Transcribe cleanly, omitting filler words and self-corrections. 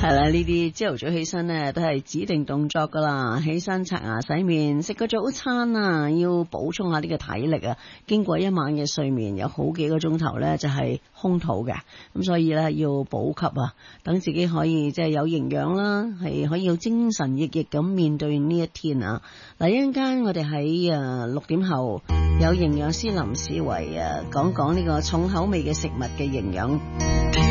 係啦，呢啲朝頭早起身呢，都係指定動作噶啦，起身刷牙洗面，食個早餐啊，要補充下呢個體力啊。經過一晚嘅睡眠，有好幾個鐘頭呢，就係空肚嘅，咁所以呢，要補給啊，等自己可以即係有營養啦，係可以有精神奕奕咁面對呢一天啊。嗱，一陣間我哋喺6點後有營養師林思維講講呢個重口味嘅食物嘅營養。